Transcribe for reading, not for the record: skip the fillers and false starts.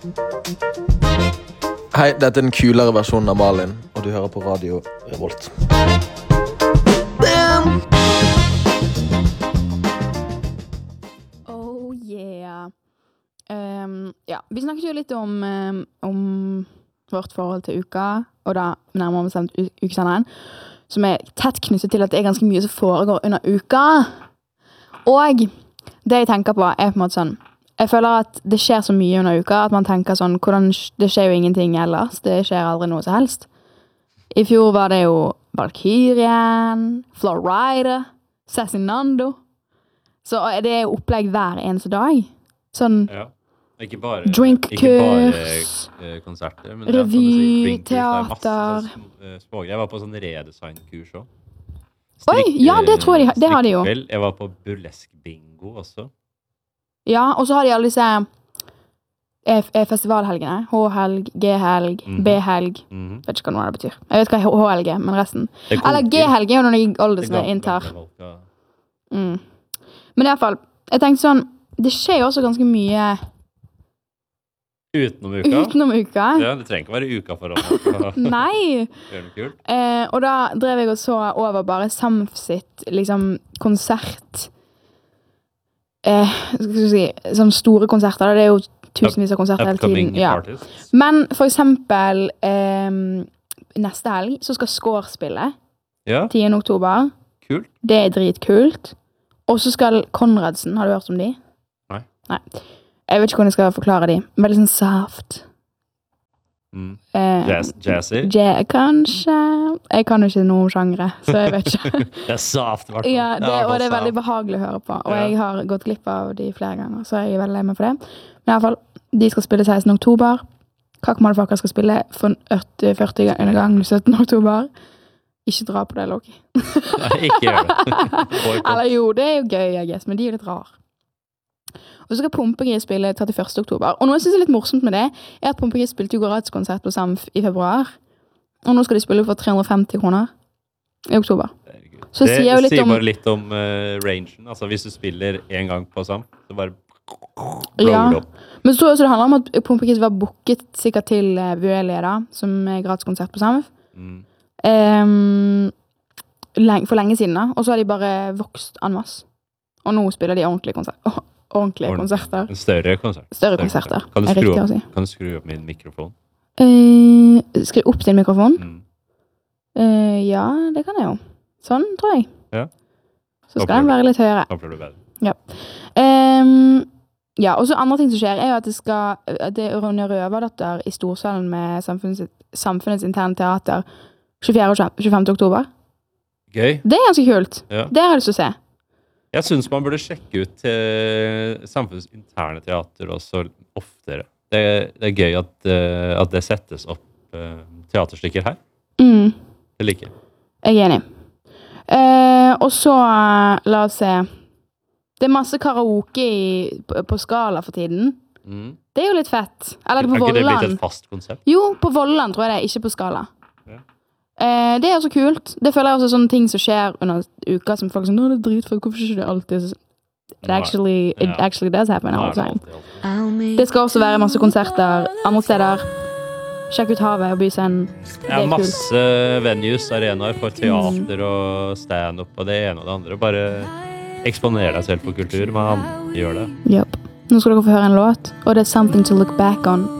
Hei, dette er den kulere versjonen av Malin, og du hører på Radio Revolt. Oh yeah. Ja, vi snakket jo litt om vårt forhold til uka, og da nærmere bestemt ukesenderen, som er tett knyttet til at det er ganske mye som foregår under uka. Og det jeg tenker på er på en måte sånn, jeg føler at det skjer så mye under uka, at man tenker sånn, det skjer jo ingenting ellers, det skjer aldri noe som helst. I fjor var det jo Valkyrien, Florida, Cezinando. Så det er jo opplegg hver eneste dag. Sånn, ja. Ikke bare konserter, men revy, teater. Jeg var på sånn redesign-kurs også. Oi, ja, det tror jeg, det har de jo. Jeg var på burlesk-bingo også. Ja, og så har de alle disse festivalhelgene. H-helg, G-helg, B-helg. Vet ikke hva det betyr. Jeg vet hva H-helg er, men resten. Eller G-helg er jo når de aldersene inntar. Men i hvert fall, jeg tenkte sånn, det skjer jo også ganske mye utenom uka. Ja, det trenger ikke være uka for oss. Nei. Gjør det kult. Og da drev jeg og så over bare Samf sitt liksom, konsert. Skal vi si, sånne store konserter. Det er jo tusenvis av konserter hele tiden. Ja. Men for eksempel neste helg så skal Skår spille. Ja. 10. oktober. Kult. Det er dritkult. Og så skal Konradsen, har du hørt om de? Nei. Jeg vet ikke hvordan jeg skal forklare de. Veldig sånn soft. Jazzy? Kanskje. Jeg kan jo ikke noe om sjangre, så jeg vet ikke. Det er soft, hvertfall. Ja, og det er veldig behagelig å høre på. Og jeg har gått glipp av de flere ganger, så jeg er veldig lei meg for det. Men i hvert fall, de skal spille 16. oktober. Kakk Motherfucker skal spille for 40 gang 17. oktober. Ikke dra på det, Loki. Nei, ikke gjør det. Eller jo, det er jo gøy, jeg guess, men de er litt rar. Og så skal Pumpegris spille 31. oktober. Og noe jeg synes er litt morsomt med det, er at Pumpegris spilte jo gratis-konsert på Samf i februar. Og nå skal de spille for 350 kroner i oktober. Så det sier bare litt om rangen. Altså hvis du spiller en gang på Samf, så bare blower det opp. Men så tror jeg også det handler om at Pumpegris var booket sikkert til Vuelia da, som er gratis-konsert på Samf. For lenge siden da. Og så har de bare vokst en masse. Og nå spiller de ordentlige konserter. Ordentlige konserter. En større konsert. Større konserter. Kan du skru opp min mikrofon? Skru opp din mikrofon? Ja, det kan jeg jo. Sånn, tror jeg. Ja. Så skal den være litt høyere. Håper du bedre. Ja. Ja, og så andre ting som skjer er jo at det er Ronja Røverdatter i Storsalen med Samfunnets interne teater 24. og 25. oktober. Gøy. Det er ganske kult. Ja. Det har jeg lyst til å se. Jeg synes man burde sjekke ut samfunnets interne teater også oftere. Det er gøy at det settes opp teaterstykker her. Det liker jeg. Jeg er enig. Og så, la oss se. Det er masse karaoke på Skala for tiden. Det er jo litt fett. Eller på Vollan. Er ikke det blitt et fast konsept? Jo, på Vollan tror jeg det, ikke på Skala. Det er også kult. Det føler jeg også sånne ting som skjer under uka, som folk sånn, det er dritfett, hvorfor ikke det alltid? It actually does happen all the time. Det skal også være masse konserter andre steder. Sjekk ut havet og Byscenen. Det er masse venues, arenaer for teater og stand-up og det ene og det andre. Bare eksponere deg selv for kultur, men han gjør det. Yep. Nå skal dere få høre en låt, og det er Something to Look Back On